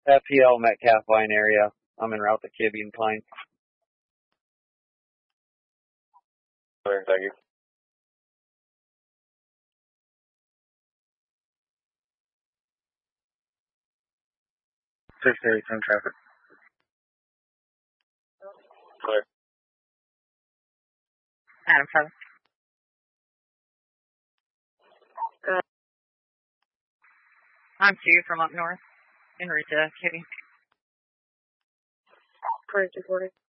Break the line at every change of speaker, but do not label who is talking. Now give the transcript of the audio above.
FPL Metcalf line area. I'm en route to Kibby and Pine.
Clear, thank you.
Some traffic.
Clear.
Adam 7. Good. I'm 2 from up north. En route to Kibby. 4240.